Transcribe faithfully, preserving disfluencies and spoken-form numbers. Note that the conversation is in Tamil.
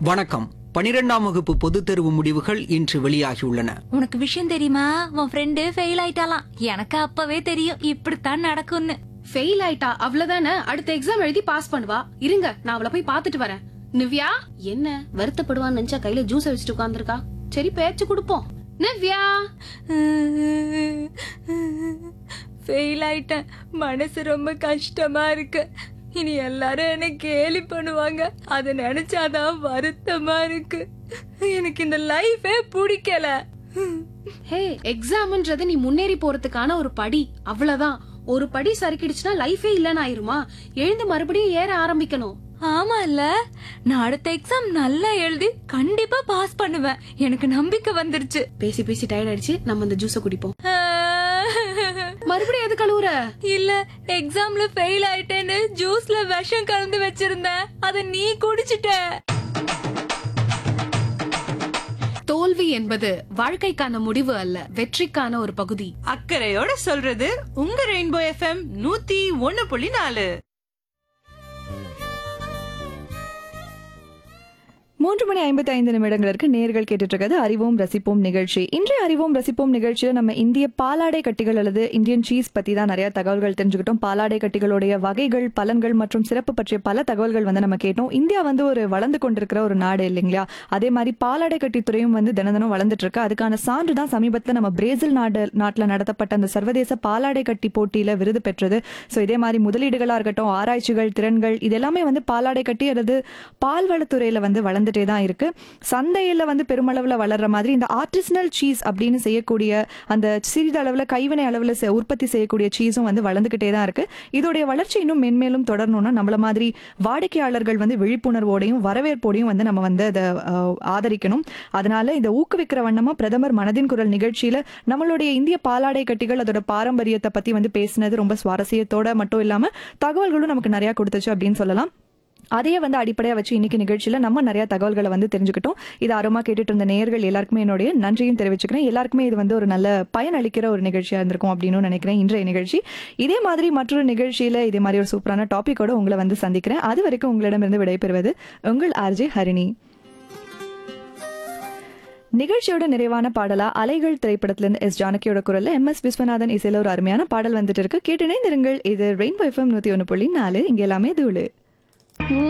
வணக்கம். பனிரெண்டாம் வகுப்பு பொதுத் தேர்வு முடிவுகள் இன்று வெளியாகியுள்ளன. உனக்கு விஷயம் தெரியுமா? உன் ஃப்ரெண்டு ஃபெயில் ஆயிட்டாலாம். எனக்கு அப்பவே தெரியும் இப்படித்தான் நடக்கும்னு. ஃபெயில் ஆயிட்டா அவ்வளவுதானே, அடுத்த எக்ஸாம் எழுதி பாஸ் பண்ணுவா. இருங்க, நான் அவளை போய் பாத்துட்டு வரேன். நிவ்யா, என்ன வருத்தப்படுவான்னு நினைச்சா கையில ஜூஸ் வச்சுட்டு உட்கார்ந்திருக்கா. சரி, பேச்சு கொடுப்போம். நிவ்யா, ஃபெயில் ஆயிட்டேன். மனசு ரொம்ப கஷ்டமா இருக்கு. இனி எல்லாரும் என்ன கேலி பண்ணுவாங்க. அத நினைச்சாதான் வருத்தமா இருக்கு. எனக்கு இந்த லைஃபே பிடிக்கல. ஹே, எக்ஸாம்ன்றது நீ முன்னேறி போறதுக்கான ஒரு படி, அவ்வளவுதான். ஒரு படி சறுக்கிடுச்சுன்னா லைஃபே இல்லன்னு ஆயிருமா? எழுந்து மறுபடியும் ஏற ஆரம்பிக்கணும். ஆமா இல்ல, நான் அடுத்த எக்ஸாம் நல்லா எழுதி கண்டிப்பா பாஸ் பண்ணுவேன். எனக்கு நம்பிக்கை வந்துருச்சு. பேசி பேசி டயர்ட் ஆயிடுச்சு, நம்ம இந்த ஜூஸ குடிப்போம். மறுபடியும் எது கழுவுற? இல்ல, எக்ஸாம்ல ஃபெயில் ஆயிட்டேன்னு ஜூஸ்ல விஷம் கலந்து வச்சிருந்தேன். அத நீ குடிச்சிட்ட. தோல்வி என்பது வாழ்க்கைக்கான முடிவு அல்ல, வெற்றிக்கான ஒரு பகுதி. அக்கறையோட சொல்றது உங்க ரெயின்போ எஃப்எம் நூத்தி ஒன்னு புள்ளி நாலு. மூன்று மணி ஐம்பத்தி ஐந்து நிமிடங்களுக்கு நேர்கள் கேட்டுட்டு இருக்கிறது அறிவோம் ரசிப்போம் நிகழ்ச்சி. இன்றைய அறிவோம் ரசிப்போம் நிகழ்ச்சியில நம்ம இந்திய பாலாடை கட்டிகள் அல்லது இந்தியன் சீஸ் பத்தி தான் நிறைய தகவல்கள் தெரிஞ்சுக்கிட்டோம். பாலாடை கட்டிகளுடைய வகைகள், பலன்கள் மற்றும் சிறப்பு பற்றிய பல தகவல்கள் வந்து நம்ம கேட்டோம். இந்தியா வந்து ஒரு வளர்ந்து கொண்டிருக்கிற ஒரு நாடு இல்லைங்களா? அதே மாதிரி பாலாடை கட்டி துறையும் வந்து தினம் தினம் வளர்ந்துட்டு இருக்கு. அதுக்கான சான்று தான் சமீபத்தில் நம்ம பிரேசில் நாடு நாட்டில் நடத்தப்பட்ட அந்த சர்வதேச பாலாடை கட்டி போட்டியில விருது பெற்றது. ஸோ இதே மாதிரி முதலீடுகளா இருக்கட்டும், ஆராய்ச்சிகள், திறன்கள், இது எல்லாமே வந்து பாலாடை கட்டி அல்லது பால்வளத்துறையில வந்து வளர்ந்து தான் இருக்கு. சந்தையில வந்து பெருமளவுல வளர்ற மாதிரி இந்த ஆர்டிசனல் சீஸ் அப்படின்னு செய்யக்கூடிய அந்த சிறிதளவுல கைவினை அளவுல உற்பத்தி செய்யக்கூடிய சீஸும் வந்து வளர்ந்துகிட்டே தான் இருக்கு. இதோடைய வளர்ச்சி இன்னும் மென்மேலும் தொடரணும்னா நம்மள மாதிரி வாடிக்கையாளர்கள் வந்து விழிப்புணர்வோடையும் வரவேற்போடையும் வந்து நம்ம வந்து அதை ஆதரிக்கணும். அதனால இந்த ஊக்குவிக்கிற வண்ணமா பிரதமர் மனதின் குரல் நிகழ்ச்சியில நம்மளுடைய இந்திய பாலாடை கட்டிகள் அதோட பாரம்பரியத்தை பத்தி வந்து பேசினது ரொம்ப சுவாரஸ்யத்தோட மட்டும் இல்லாம தகவல்களும் நமக்கு நிறைய கொடுத்துச்சு அப்படின்னு சொல்லலாம். அதையே வந்து அடிப்படையாக வச்சு இன்னைக்கு நிகழ்ச்சியில் நம்ம நிறைய தகவல்களை வந்து தெரிஞ்சுக்கிட்டோம். இது ஆர்வமாக கேட்டுட்டு இருந்த நேயர்கள் எல்லாருக்குமே என்னுடைய நன்றியும் தெரிவிச்சுக்கிறேன். எல்லாருக்குமே இது வந்து ஒரு நல்ல பயனளிக்கிற ஒரு நிகழ்ச்சியாக இருந்திருக்கும் அப்படின்னு நினைக்கிறேன். இன்றைய நிகழ்ச்சி இதே மாதிரி மற்றொரு நிகழ்ச்சியில் இதே மாதிரி ஒரு சூப்பரான டாப்பிக்கோட உங்களை வந்து சந்திக்கிறேன். அது வரைக்கும் உங்களிடமிருந்து விடைபெறுவது உங்கள் ஆர்ஜே ஹரிணி. நிகழ்ச்சியோட நிறைவான பாடலா அலைகள் திரைப்படத்திலிருந்து எஸ் ஜானகியோட குரல்ல எம் எஸ் விஸ்வநாதன் இசையில ஒரு அருமையான பாடல் வந்துட்டு இருக்கு. கேட்டு இணைந்திருங்கள். இது ரெயின்போ எஃப்எம் நூத்தி ஒன்று புள்ளி நாலு. இங்க எல்லாமே தூளு.